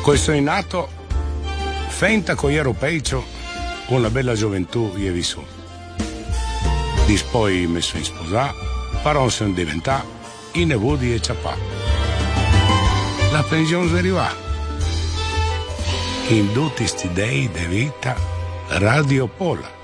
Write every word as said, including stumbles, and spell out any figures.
Questo è nato, fenta con europei, una bella gioventù io vissuto. Dispoi messo in sposa, però sono diventato i nevudi e ciapà. La pensione arriva. In tutti sti dei de vita Radio Pola.